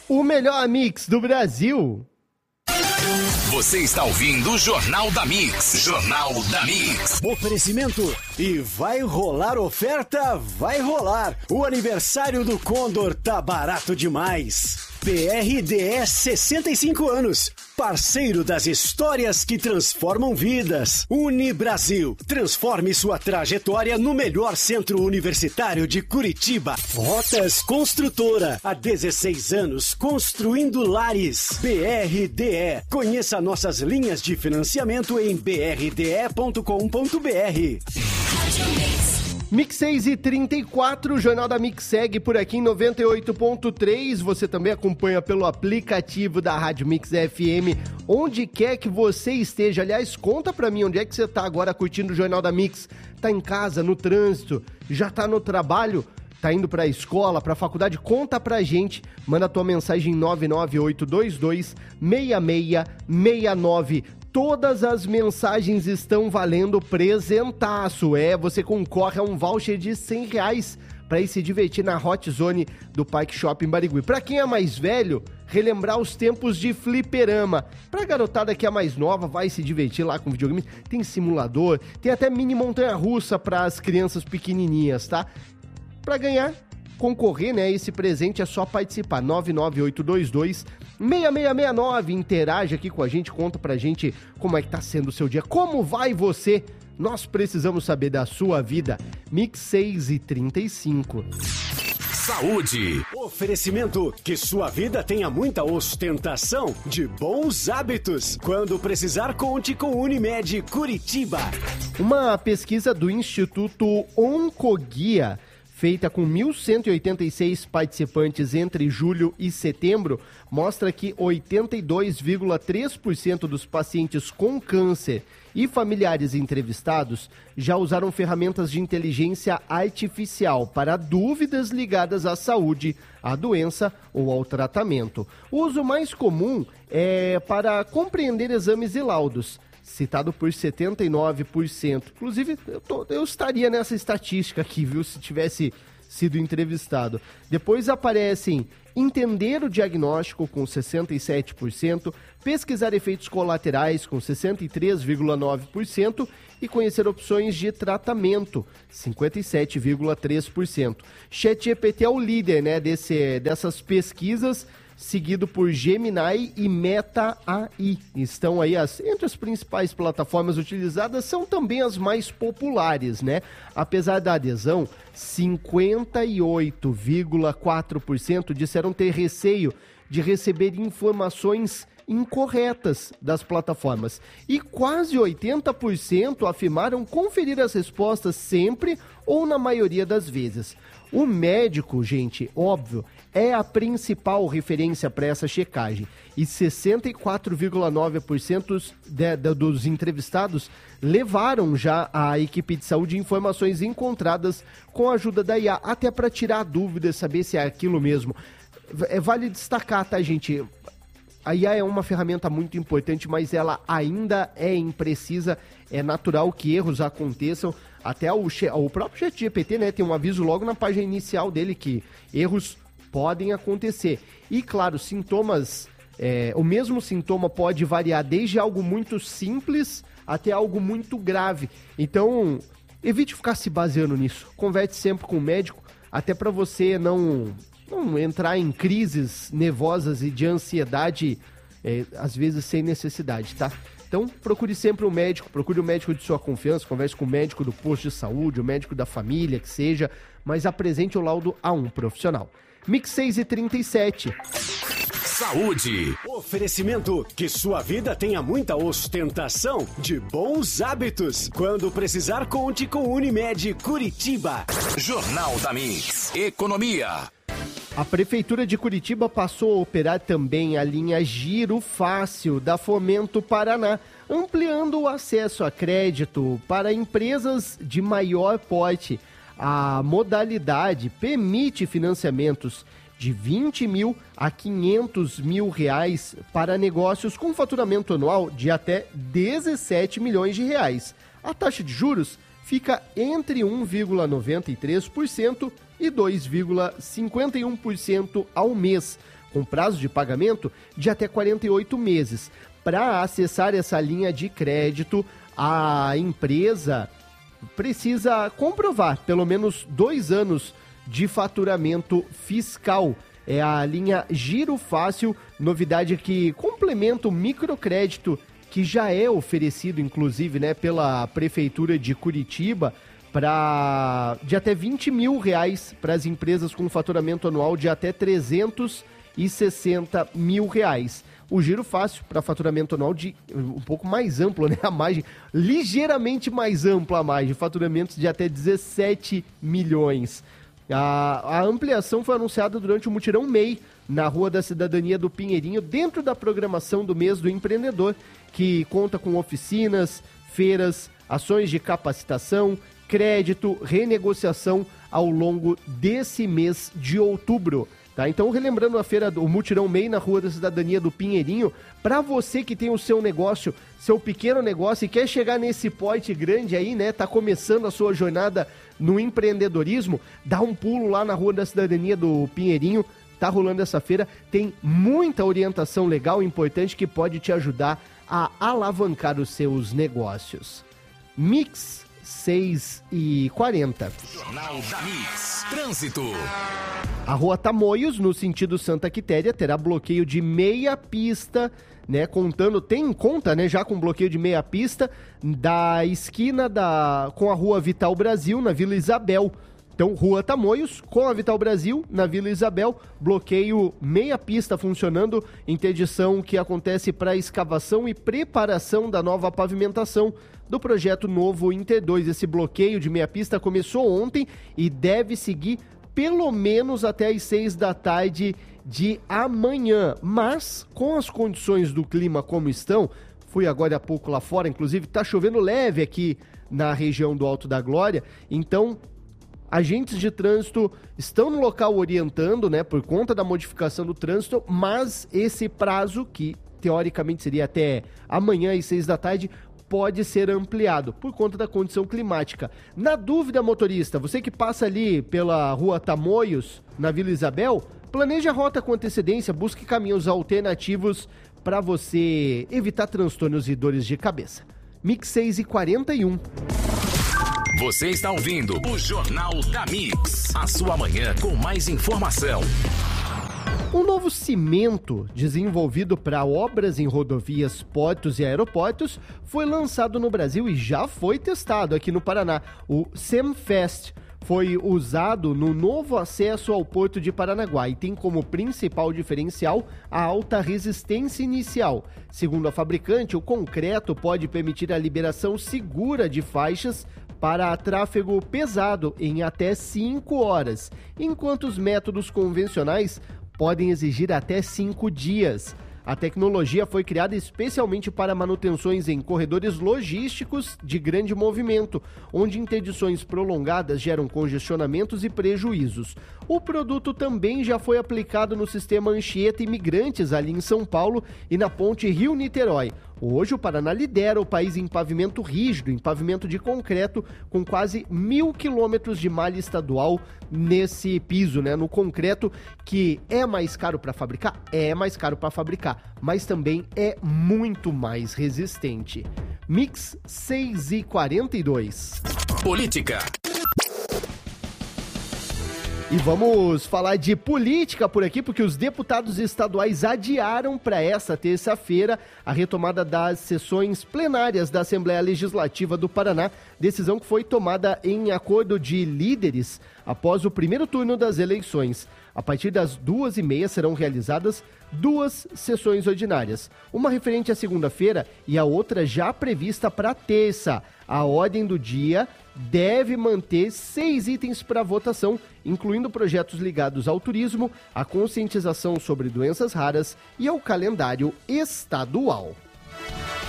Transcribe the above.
O melhor mix do Brasil. Você está ouvindo o Jornal da Mix. Jornal da Mix. Oferecimento. E vai rolar oferta? Vai rolar. O aniversário do Condor tá barato demais. BRDS 65 anos. Parceiro das histórias que transformam vidas. Unibrasil. Transforme sua trajetória no melhor centro universitário de Curitiba. Rotas Construtora. Há 16 anos construindo lares. BRDE. Conheça nossas linhas de financiamento em brde.com.br. Mix 6h34, o Jornal da Mix segue por aqui em 98.3. Você também acompanha pelo aplicativo da Rádio Mix FM, onde quer que você esteja. Aliás, conta pra mim onde é que você tá agora curtindo o Jornal da Mix. Tá em casa, no trânsito, já tá no trabalho, tá indo pra escola, pra faculdade? Conta pra gente. Manda tua mensagem 998226669. Todas as mensagens estão valendo presentaço. Você concorre a um voucher de R$100 para ir se divertir na Hot Zone do Parque Shopping Barigui. Para quem é mais velho, relembrar os tempos de fliperama. Pra garotada que é mais nova, vai se divertir lá com videogame. Tem simulador, tem até mini montanha-russa para as crianças pequenininhas, tá? Para ganhar, concorrer, né, esse presente é só participar. 99822-6669. Interaja aqui com a gente, conta pra gente como é que tá sendo o seu dia, como vai você? Nós precisamos saber da sua vida. Mix 6h35. Saúde. Oferecimento. Que sua vida tenha muita ostentação de bons hábitos. Quando precisar, conte com Unimed Curitiba. Uma pesquisa do Instituto Oncoguia, feita com 1.186 participantes entre julho e setembro, mostra que 82,3% dos pacientes com câncer e familiares entrevistados já usaram ferramentas de inteligência artificial para dúvidas ligadas à saúde, à doença ou ao tratamento. O uso mais comum é para compreender exames e laudos, citado por 79%. Inclusive, eu estaria nessa estatística aqui, viu, se tivesse sido entrevistado. Depois aparecem entender o diagnóstico, com 67%, pesquisar efeitos colaterais, com 63,9%, e conhecer opções de tratamento, 57,3%. ChatGPT é o líder, né, dessas pesquisas, seguido por Gemini e Meta AI. Estão aí entre as principais plataformas utilizadas, são também as mais populares, né? Apesar da adesão, 58,4% disseram ter receio de receber informações incorretas das plataformas. E quase 80% afirmaram conferir as respostas sempre ou na maioria das vezes. O médico, gente, óbvio, é a principal referência para essa checagem. E 64,9% dos entrevistados levaram já à equipe de saúde informações encontradas com a ajuda da IA, até para tirar dúvidas, saber se é aquilo mesmo. Vale destacar, tá, gente? A IA é uma ferramenta muito importante, mas ela ainda é imprecisa. É natural que erros aconteçam. Até o próprio ChatGPT, né, tem um aviso logo na página inicial dele que erros podem acontecer. E, claro, sintomas, o mesmo sintoma pode variar desde algo muito simples até algo muito grave. Então, evite ficar se baseando nisso. Converse sempre com o médico, até para você não entrar em crises nervosas e de ansiedade, às vezes sem necessidade, tá? Então, procure sempre um médico, procure o médico de sua confiança, converse com o médico do posto de saúde, o médico da família, que seja, mas apresente o laudo a um profissional. Mix 6h37. Saúde. Oferecimento. Que sua vida tenha muita ostentação de bons hábitos. Quando precisar, conte com Unimed Curitiba. Jornal da Mix. Economia. A Prefeitura de Curitiba passou a operar também a linha Giro Fácil da Fomento Paraná, ampliando o acesso a crédito para empresas de maior porte. A modalidade permite financiamentos de 20 mil a 500 mil reais para negócios com faturamento anual de até 17 milhões de reais. A taxa de juros fica entre 1,93% e 2,51% ao mês. com prazo de pagamento de até 48 meses. Para acessar essa linha de crédito, a empresa precisa comprovar pelo menos 2 anos de faturamento fiscal. É a linha Giro Fácil, novidade que complementa o microcrédito que já é oferecido, inclusive, né, pela Prefeitura de Curitiba, de até R$20 mil para as empresas com faturamento anual de até R$360 mil. O Giro Fácil para faturamento anual de um pouco mais amplo, né? A margem, ligeiramente mais ampla a margem, faturamentos de até 17 milhões. A ampliação foi anunciada durante o Mutirão MEI, na Rua da Cidadania do Pinheirinho, dentro da programação do Mês do Empreendedor, que conta com oficinas, feiras, ações de capacitação, crédito, renegociação ao longo desse mês de outubro. Tá? Então, relembrando a feira do Mutirão MEI na Rua da Cidadania do Pinheirinho, para você que tem o seu negócio, seu pequeno negócio e quer chegar nesse porte grande aí, né? Tá começando a sua jornada no empreendedorismo, dá um pulo lá na Rua da Cidadania do Pinheirinho, tá rolando essa feira, tem muita orientação legal e importante que pode te ajudar a alavancar os seus negócios. Mix 6h40. Jornal da Mix. Trânsito. A Rua Tamoios, no sentido Santa Quitéria, terá bloqueio de meia pista, né? Conta, né? Já com bloqueio de meia pista da esquina com a Rua Vital Brasil, na Vila Isabel. Então, Rua Tamoios com a Vital Brasil, na Vila Isabel, bloqueio meia pista funcionando, interdição que acontece para escavação e preparação da nova pavimentação do projeto Novo Inter 2. Esse bloqueio de meia pista começou ontem e deve seguir pelo menos até às 6 da tarde de amanhã. Mas, com as condições do clima como estão, fui agora há pouco lá fora, inclusive está chovendo leve aqui na região do Alto da Glória, então agentes de trânsito estão no local orientando, né, por conta da modificação do trânsito, mas esse prazo, que teoricamente seria até amanhã às 6 da tarde, pode ser ampliado por conta da condição climática. Na dúvida, motorista, você que passa ali pela Rua Tamoios, na Vila Isabel, planeje a rota com antecedência, busque caminhos alternativos para você evitar transtornos e dores de cabeça. Mix 6h41. Você está ouvindo o Jornal da Mix, a sua manhã com mais informação. Um novo cimento desenvolvido para obras em rodovias, portos e aeroportos foi lançado no Brasil e já foi testado aqui no Paraná. O Semfest foi usado no novo acesso ao Porto de Paranaguá e tem como principal diferencial a alta resistência inicial. Segundo a fabricante, o concreto pode permitir a liberação segura de faixas para tráfego pesado em até 5 horas, enquanto os métodos convencionais podem exigir até 5 dias. A tecnologia foi criada especialmente para manutenções em corredores logísticos de grande movimento, onde interdições prolongadas geram congestionamentos e prejuízos. O produto também já foi aplicado no sistema Anchieta Imigrantes, ali em São Paulo, e na ponte Rio-Niterói. Hoje o Paraná lidera o país em pavimento rígido, em pavimento de concreto, com quase 1.000 quilômetros de malha estadual nesse piso, né? No concreto, que é mais caro para fabricar? É mais caro para fabricar, mas também é muito mais resistente. Mix 6h42. Política. E vamos falar de política por aqui, porque os deputados estaduais adiaram para essa terça-feira a retomada das sessões plenárias da Assembleia Legislativa do Paraná, decisão que foi tomada em acordo de líderes após o primeiro turno das eleições. A partir das 2h30 serão realizadas 2 sessões ordinárias, uma referente à segunda-feira e a outra já prevista para terça. A ordem do dia deve manter 6 itens para votação, incluindo projetos ligados ao turismo, à conscientização sobre doenças raras e ao calendário estadual.